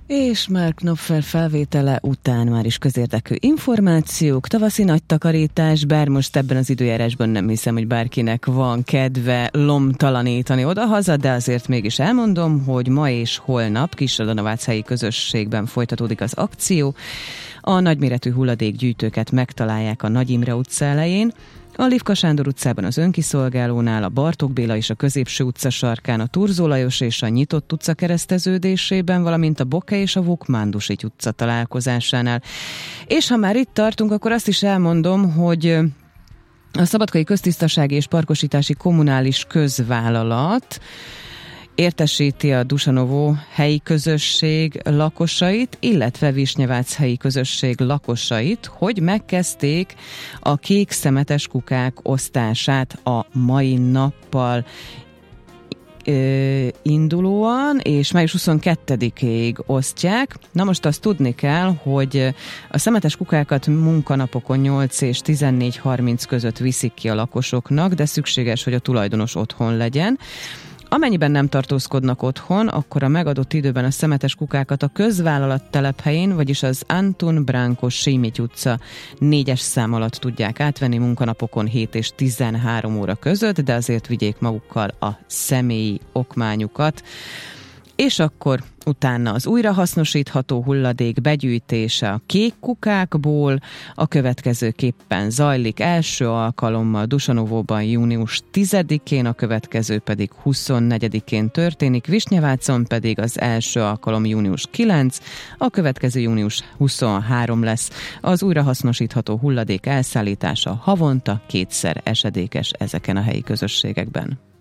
És Mark Knopfler felvétele után már is közérdekű információk, tavaszi nagy takarítás, bár most ebben az időjárásban nem hiszem, hogy bárkinek van kedve lomtalanítani odahaza, de azért mégis elmondom, hogy ma és holnap Kisradonavác-helyi közösségben folytatódik az akció. A nagyméretű hulladékgyűjtőket megtalálják a Nagy Imre utca elején, a Lifka Sándor utcában az önkiszolgálónál, a Bartók Béla és a Középső utca sarkán, a Turzó Lajos és a Nyitott utca kereszteződésében, valamint a Boke és a Vukmándusigy utca találkozásánál. És ha már itt tartunk, akkor azt is elmondom, hogy a Szabadkai Köztisztasági és Parkosítási Kommunális Közvállalat értesíti a Dusanovó helyi közösség lakosait, illetve Visnyevác helyi közösség lakosait, hogy megkezdték a kék szemetes kukák osztását a mai nappal indulóan, és május 22-ig osztják. Na most azt tudni kell, hogy a szemetes kukákat munkanapokon 8 és 14:30 között viszik ki a lakosoknak, de szükséges, hogy a tulajdonos otthon legyen. Amennyiben nem tartózkodnak otthon, akkor a megadott időben a szemetes kukákat a közvállalat telephelyén, vagyis az Antun Branko Simity utca 4-es szám alatt tudják átvenni munkanapokon 7 és 13 óra között, de azért vigyék magukkal a személyi okmányukat. És akkor utána az újrahasznosítható hulladék begyűjtése a kék kukákból a következőképpen zajlik. Első alkalommal Dusanovóban június 10-én, a következő pedig 24-én történik, Visnyevácon pedig az első alkalom június 9, a következő június 23 lesz. Az újrahasznosítható hulladék elszállítása havonta 2-szer esedékes ezeken a helyi közösségekben.